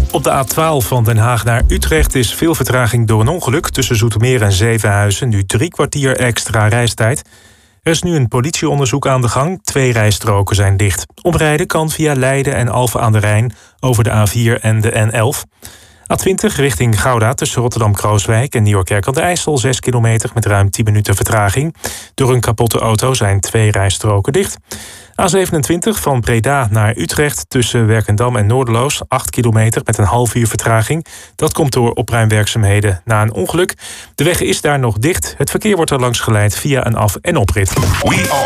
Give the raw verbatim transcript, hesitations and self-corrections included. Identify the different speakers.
Speaker 1: Op de A twaalf van Den Haag naar Utrecht is veel vertraging door een ongeluk. Tussen Zoetermeer en Zevenhuizen nu drie kwartier extra reistijd. Er is nu een politieonderzoek aan de gang. Twee rijstroken zijn dicht. Omrijden kan via Leiden en Alphen aan de Rijn over de A vier en de N elf. A twintig richting Gouda tussen Rotterdam-Krooswijk en Nieuwerkerk aan de IJssel. zes kilometer met ruim tien minuten vertraging. Door een kapotte auto zijn twee rijstroken dicht. A zevenentwintig van Breda naar Utrecht tussen Werkendam en Noorderloos. acht kilometer met een half uur vertraging. Dat komt door opruimwerkzaamheden na een ongeluk. De weg is daar nog dicht. Het verkeer wordt er langs geleid via een af- en oprit.
Speaker 2: We are